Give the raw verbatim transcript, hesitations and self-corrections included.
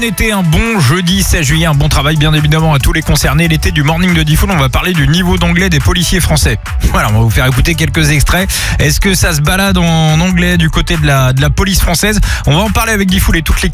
bon été, un bon jeudi seize juillet, un bon travail bien évidemment à tous les concernés. L'été du Morning de Diffoul, on va parler du niveau d'anglais des policiers français. Voilà, on va vous faire écouter quelques extraits. Est-ce que ça se balade en anglais du côté de la, de la police française? On va en parler avec Diffoul et toute l'équipe.